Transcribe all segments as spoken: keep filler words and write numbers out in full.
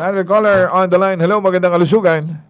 Another caller on the line. Hello, magandang kalusugan.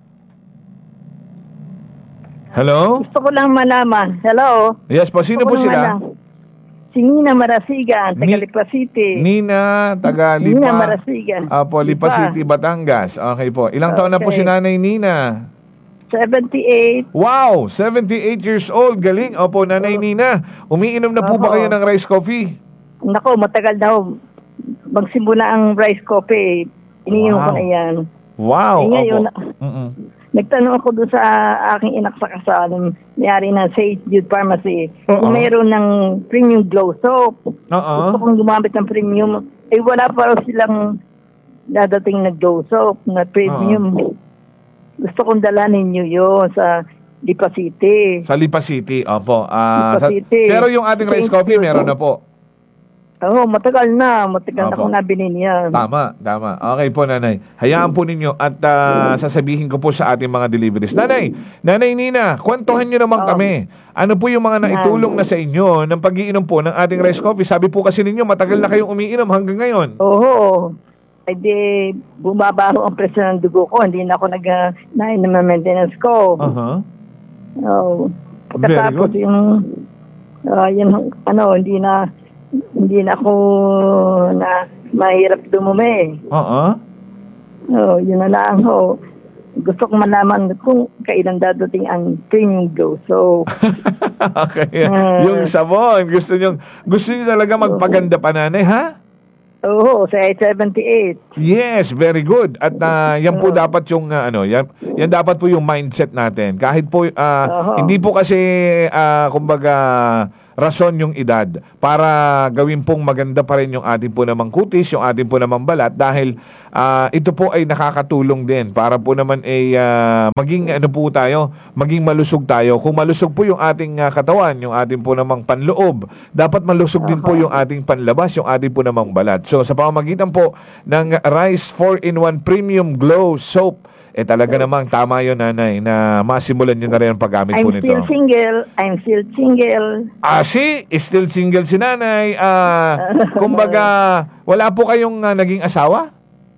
Hello? Gusto ko lang malaman. Hello? Yes po, sino po sila? Malaman. Si Nina Marasigan, taga Ni- Lipa City. Nina, taga Lipa. Nina Marasigan. Apo, Lipa, Lipa. City, Batangas. Okay po. Ilang taon na po Okay. si Nanay Nina? seventy-eight. Wow! seventy-eight years old. Galing. Opo, Nanay Nina. Umiinom na po ba Oo. kayo ng rice coffee? Nako, matagal daw. Magsimula ang rice coffee. Iniinom Wow. ko na yan. Wow! Eh, ngayon, Opo. Mm-mm. Nagtanong ako doon sa aking inak sa kasalan, mayari ng Saint Jude Pharmacy, Oo. kung mayroon ng premium glow soap. Oo. Gusto kong gumamit ng premium. Eh, wala pa raw silang dadating na glow soap na premium. Gusto kong dala ninyo yun sa Lipa City. Sa Lipa City. Opo. Ah, Lipa sa- City. pero yung ating rice Thank coffee, you. meron na po. Oo, matagal na. Matagal na Opo. akong nabili niya. Tama, tama. Okay po, Nanay. Hayaan po ninyo at ah, sasabihin ko po sa ating mga deliveries. Nanay, Nanay Nina, kwentuhan nyo naman Oh. kami. Ano po yung mga naitulong na sa inyo ng pag-iinom po ng ating rice coffee? Sabi po kasi ninyo, matagal na kayong umiinom hanggang ngayon. Oo. Ay di, bumaba ho ang presyo ng dugo ko. Hindi na ako nag-nain ng maintenance ko. Aha. Oo. Very Pagkatapos good. yung, ah, yun, ano, hindi na, hindi na ako na mahirap dumumi. Oo. Oo, yun na lang ho. Gusto kong malaman kung kailan dadating ang premium glow. So, Okay. Ah. Yung sabon, gusto nyo, gusto nyo talaga magpaganda pa, Nanay, ha? oo, sa seventy-eight. Yes, very good. At ah, yan po Oo. dapat yung ah, ano, yan, yan dapat po yung mindset natin. Kahit po ah, Oo. hindi po kasi ah, kumbaga rason yung edad para gawin pong maganda pa rin yung ating po namang kutis, yung ating po namang balat dahil ah, ito po ay nakakatulong din para po naman ay ah, maging ano po tayo, maging malusog tayo. Kung malusog po yung ating ah, katawan, yung ating po namang panloob, dapat malusog din po yung ating panlabas, yung ating po namang balat. So sa pamamagitan po ng Rice four in one Premium Glow Soap, eh talaga namang tama yun, Nanay, na masimulan nyo na rin ang paggamit I'm po nito. still single. I'm still single. Ah, si, still single si Nanay. Ah, kumbaga, wala po kayong ah, naging asawa?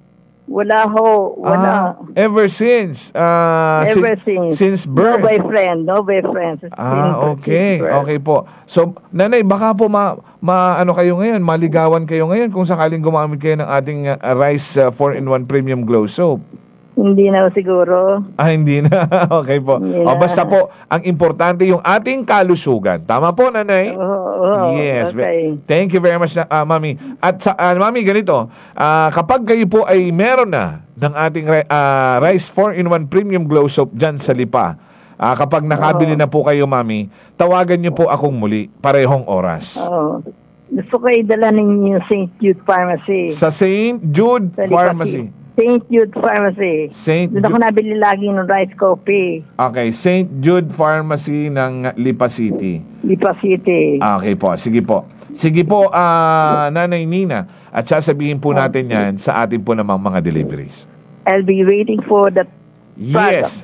Wala ho. Wala. Ah, ever since. Ah, si- Ever since. Since No birth. boyfriend. No boyfriend. Ah, Since- okay. since birth. Okay po. So, Nanay, baka po ma, ma ano kayo ngayon, maligawan kayo ngayon kung sakaling gumamit kayo ng ating ah, Rice four in one Premium Glow Soap. Hindi na ho siguro. Ah, hindi na. Okay po. Hindi O, na. basta po, ang importante yung ating kalusugan. Tama po, Nanay? Oo, oo, Yes. okay. Thank you very much, na, ah, Mami. At sa ah, Mami, ganito, ah, kapag kayo po ay meron na ng ating ri- ah, Rice four in one Premium Glow Soap dyan sa Lipa, ah, kapag nakabili na po kayo, Mami, tawagan niyo po akong muli, parehong oras. Oo. Gusto ko idala ninyo Saint Jude Pharmacy. Sa Saint Jude Sa Lipa Pharmacy. City. Saint Jude Pharmacy. Saint Doon ako Jude. nabili lagi ng rice coffee. Okay, Saint Jude Pharmacy ng Lipa City. Lipa City. Ah, okay po. Sige po. Sige po, ah, Nanay Nina. At sasabihin po natin yan sa atin po namang mga deliveries. I'll be waiting for that. Yes.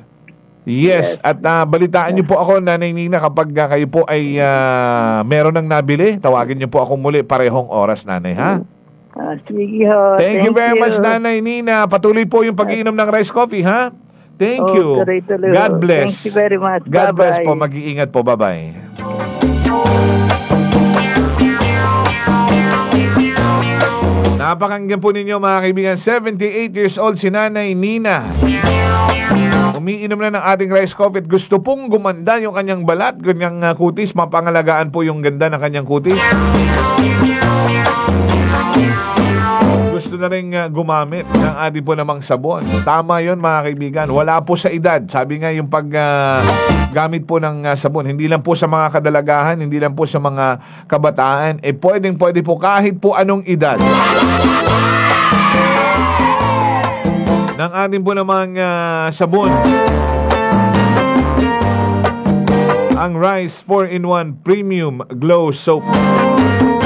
Yes. Yes. At ah, balitaan niyo po ako, Nanay Nina, kapag ah, kayo po ay ah, meron ng nabili, tawagin niyo po ako muli parehong oras, Nanay, ha? Ah, sige ho. Thank, you very much, Nanay Nina. Patuloy po yung pag-iinom ng rice coffee, ha? Thank Oh, you. tuloy-tuloy. God bless. Thank you very much. God bless Bye-bye. po. Mag-iingat po. Bye-bye. Napakinggan po ninyo, mga kaibigan. seventy-eight years old si Nanay Nina. Umiinom na ng ating rice coffee at gusto pong gumanda yung kanyang balat, kanyang uh, kutis. Mapangalagaan po yung ganda ng kanyang kutis. Gusto na rin uh, gumamit ng ating po namang sabon. Tama yon, mga kaibigan. Wala po sa edad. Sabi nga yung pag uh, gamit po ng uh, sabon, hindi lang po sa mga kadalagahan, hindi lang po sa mga kabataan, eh pwedeng pwede po kahit po anong edad. Ng ating po namang uh, sabon. Ang Rice four in one Premium Glow Soap.